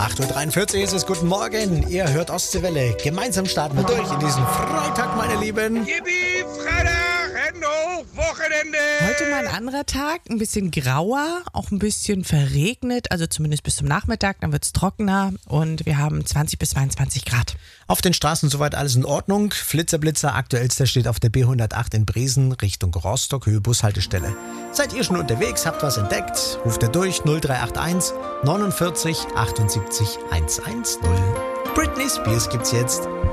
8.43 Uhr ist es, guten Morgen, ihr hört Ostseewelle. Gemeinsam starten wir durch in diesen Freitag, meine Lieben. Yippie, Freitag, Hände hoch, Wochenende. Heute mal ein anderer Tag, ein bisschen grauer, auch ein bisschen verregnet, also zumindest bis zum Nachmittag, dann wird es trockener und wir haben 20 bis 22 Grad. Auf den Straßen soweit alles in Ordnung. Flitzer, aktuellster steht auf der B108 in Bresen Richtung Rostock, Höhe Bushaltestelle. Seid ihr schon unterwegs, habt was entdeckt? Ruft ihr durch 0381 49 78 110. Britney Spears gibt's jetzt.